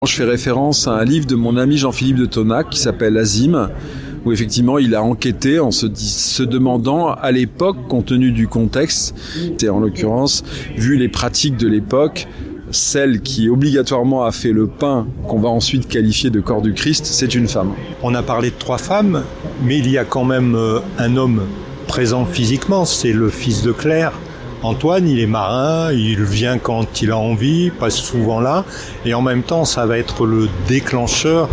Je fais référence à un livre de mon ami Jean-Philippe de Tonac qui s'appelle Azim, où effectivement il a enquêté en se demandant à l'époque, compte tenu du contexte, et en l'occurrence, vu les pratiques de l'époque, celle qui obligatoirement a fait le pain qu'on va ensuite qualifier de corps du Christ, c'est une femme. On a parlé de 3 femmes, mais il y a quand même un homme présent physiquement, c'est le fils de Claire. Antoine, il est marin, il vient quand il a envie, passe souvent là, et en même temps, ça va être le déclencheur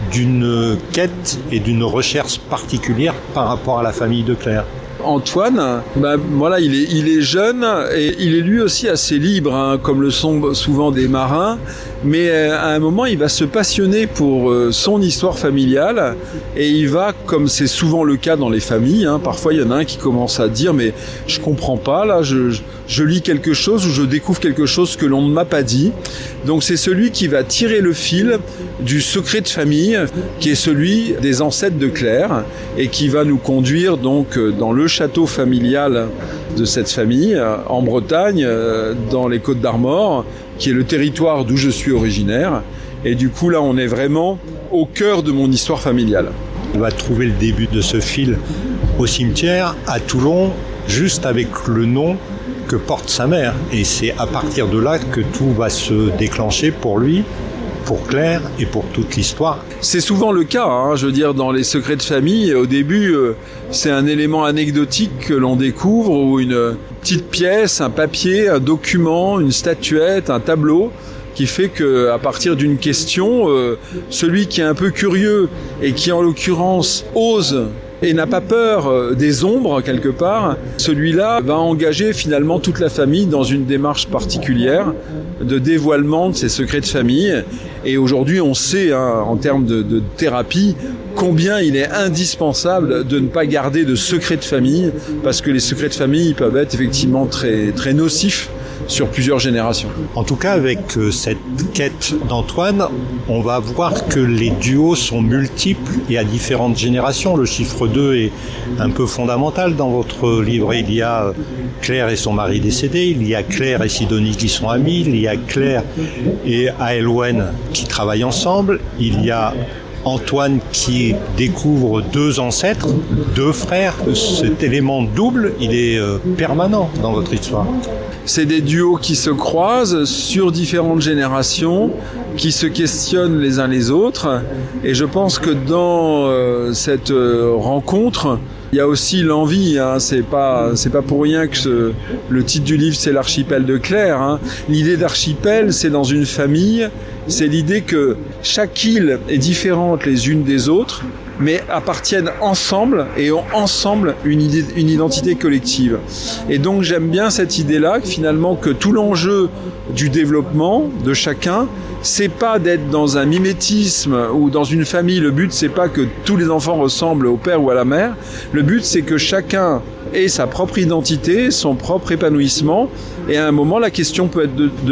d'une quête et d'une recherche particulière par rapport à la famille de Claire. Antoine, voilà, il est jeune et il est lui aussi assez libre, comme le sont souvent des marins, mais à un moment il va se passionner pour son histoire familiale et il va, comme c'est souvent le cas dans les familles, parfois il y en a un qui commence à dire mais je comprends pas, là je lis quelque chose ou je découvre quelque chose que l'on ne m'a pas dit. Donc c'est celui qui va tirer le fil du secret de famille qui est celui des ancêtres de Claire et qui va nous conduire donc dans le château familial de cette famille en Bretagne, dans les Côtes d'Armor, qui est le territoire d'où je suis originaire. Et du coup là on est vraiment au cœur de mon histoire familiale. On va trouver le début de ce fil au cimetière à Toulon, juste avec le nom que porte sa mère. Et c'est à partir de là que tout va se déclencher pour lui, pour Claire et pour toute l'histoire. C'est souvent le cas, je veux dire, dans les secrets de famille. Au début, c'est un élément anecdotique que l'on découvre, ou une petite pièce, un papier, un document, une statuette, un tableau, qui fait qu'à partir d'une question, celui qui est un peu curieux et qui en l'occurrence ose et n'a pas peur des ombres quelque part, celui-là va engager finalement toute la famille dans une démarche particulière de dévoilement de ses secrets de famille. Et aujourd'hui on sait en termes de thérapie combien il est indispensable de ne pas garder de secrets de famille, parce que les secrets de famille peuvent être effectivement très, très nocifs sur plusieurs générations. En tout cas, avec cette quête d'Antoine, on va voir que les duos sont multiples et à différentes générations. Le chiffre 2 est un peu fondamental dans votre livre. Il y a Claire et son mari décédé, il y a Claire et Sidonie qui sont amis, il y a Claire et Aelwen qui travaillent ensemble, il y a Antoine qui découvre 2 ancêtres, 2 frères. Cet élément double, il est permanent dans votre histoire. C'est des duos qui se croisent sur différentes générations, qui se questionnent les uns les autres. Et je pense que dans cette rencontre, il y a aussi l'envie. C'est pas pour rien que le titre du livre, c'est l'archipel de Claire. L'idée d'archipel, c'est dans une famille, c'est l'idée que chaque île est différente les unes des autres, mais appartiennent ensemble et ont ensemble une identité collective. Et donc j'aime bien cette idée-là, finalement, que tout l'enjeu du développement de chacun, c'est pas d'être dans un mimétisme ou dans une famille. Le but, c'est pas que tous les enfants ressemblent au père ou à la mère. Le but, c'est que chacun ait sa propre identité, son propre épanouissement. Et à un moment, la question peut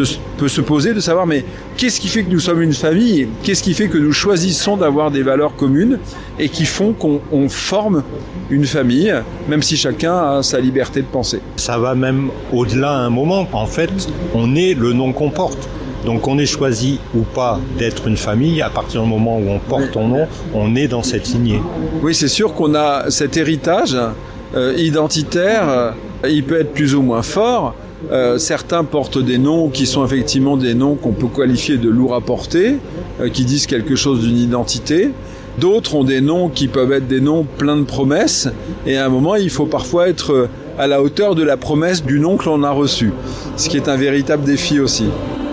se poser de savoir, mais qu'est-ce qui fait que nous sommes une famille ? Qu'est-ce qui fait que nous choisissons d'avoir des valeurs communes et qui font qu'on forme une famille, même si chacun a sa liberté de penser. Ça va même au-delà à un moment. En fait, on est le nom qu'on porte. Donc on est choisi ou pas d'être une famille, à partir du moment où on porte ton nom, on est dans cette lignée. Oui, c'est sûr qu'on a cet héritage identitaire, il peut être plus ou moins fort. Certains portent des noms qui sont effectivement des noms qu'on peut qualifier de lourds à porter, qui disent quelque chose d'une identité. D'autres ont des noms qui peuvent être des noms pleins de promesses, et à un moment il faut parfois être à la hauteur de la promesse du nom que l'on a reçu, ce qui est un véritable défi aussi.